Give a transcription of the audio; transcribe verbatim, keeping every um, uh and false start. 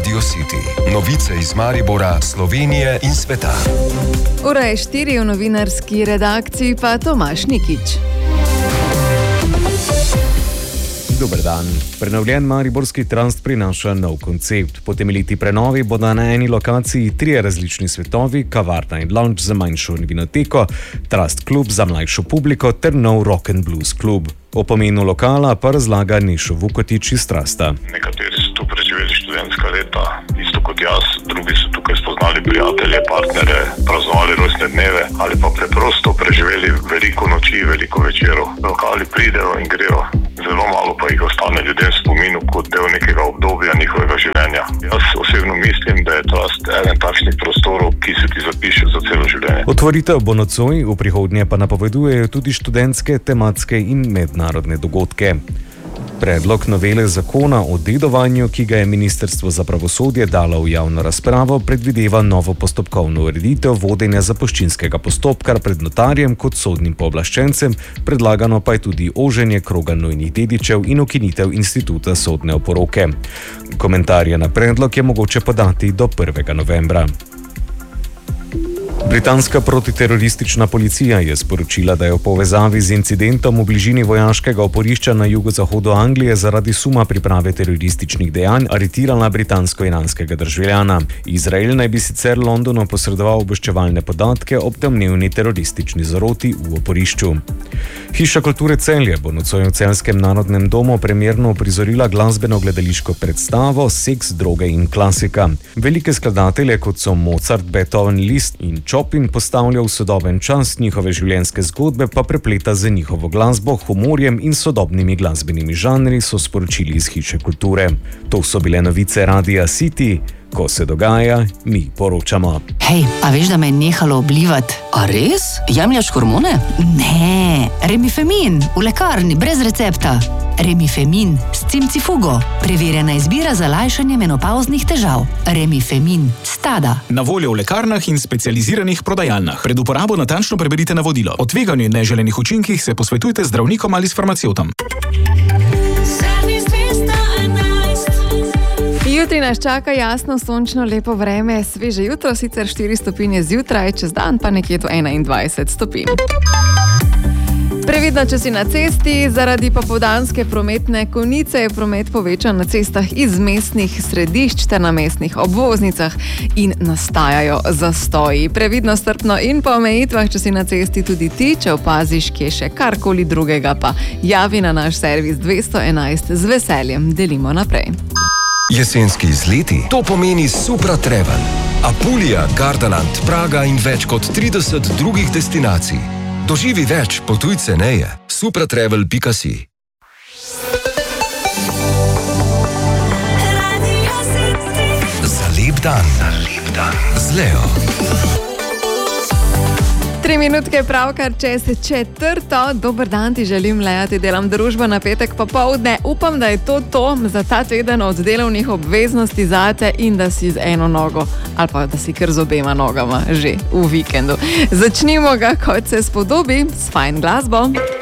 Radio City. Novice iz Maribora, Slovenije in sveta. Ura je štiri, v novinarski redakciji pa Tomaž Nikič. Dober dan. Prenovljen mariborski Trast prinaša nov koncept. Po temeljiti prenovi bodo na eni lokaciji trije različni svetovi, kavarna in lounge za manjšo vinoteko, Trast klub za mlajšo publiko ter nov rock and blues klub. O pomenu lokala pa razlaga Nešo Vukotič iz Trasta. Nekateri so tu preživeli študentska leta, isto kot jaz, drugi so tukaj spoznali prijatelje, partnere, praznovali rojstne dneve ali pa preprosto preživeli veliko noči, veliko večerov. Lokali pridejo in grejo. Zelo malo pa jih ostane ljudem v spominu kot del nekega obdobja njihovega življenja. Jaz osebno mislim, da je Trast eden takšnih prostorov, ki se ti zapiše za celo življenje. Otvoritev bo nocoj, v prihodnje pa napovedujejo tudi študentske, tematske in mednarodne dogodke. Predlog novele zakona o dedovanju, ki ga je Ministrstvo za pravosodje dalo v javno razpravo, predvideva novo postopkovno ureditev vodenja zapuščinskega postopka pred notarjem kot sodnim pooblaščencem, predlagano pa je tudi oženje kroga nujnih dedičev in ukinitev instituta sodne oporoke. Komentarje na predlog je mogoče podati do prvega novembra. Britanska protiteroristična policija je sporočila, da je v povezavi z incidentom v bližini vojaškega oporišča na jugozahodu Anglije zaradi suma priprave terorističnih dejanj aretirala britansko-iranskega državljana. Izrael naj bi sicer Londonu posredoval obveščevalne podatke ob domnevni teroristični zaroti v oporišču. Hiša kulture Celje bo nocoj v Celjskem narodnem domu premierno uprizorila glasbeno-gledališko predstavo Seks, droge in klasika. Velike skladatelje, kot so Mozart, Beethoven, Liszt in Chopin, postavlja v sodoben čas, njihove življenjske zgodbe pa prepleta z njihovo glasbo, humorjem in sodobnimi glasbenimi žanri, so sporočili iz Hiše kulture. To so bile novice Radia City. Ko se dogaja, mi poročamo. Hej, a veš, da me je nehalo oblivati? A res? Jemljaš hormone? Ne, Remifemin, v lekarni, brez recepta. Remifemin s cimcifugo. Preverjena izbira za lajšanje menopavznih težav. Remifemin, Stada. Na voljo v lekarnah in specializiranih prodajalnah. Pred uporabo natančno preberite navodilo. O tveganju in neželenih učinkih se posvetujte z zdravnikom ali s farmacevtom. Jutri nas čaka jasno, sončno, lepo vreme, sveže jutro, sicer štiri stopinje zjutraj, čez dan pa nekje do enaindvajset stopinj. Previdno, če si na cesti, zaradi popoldanske prometne konice je promet povečan na cestah iz mestnih središč ter na mestnih obvoznicah in nastajajo zastoji. Previdno, strpno in po omejitvah, če si na cesti tudi ti, če opaziš kje še karkoli drugega, pa javi na naš servis dvesto enajst, z veseljem delimo naprej. Jesenski izleti, to pomeni Supra Travel. Apulija, Gardaland, Praga in več kot trideset drugih destinacij. Doživi več, potuj ceneje. supratravel pika si. Za lep dan, za lep dan z Leo. Tri minutke pravkar čez četrto. Dober dan ti želim, Lea, ti delam družbo na petek popoldne. Upam, da je to to za ta teden od delovnih obveznosti zate in da si z eno nogo ali pa da si kar z obema nogama že v vikendu. Začnimo ga, kot se spodobi, s fajn glasbo.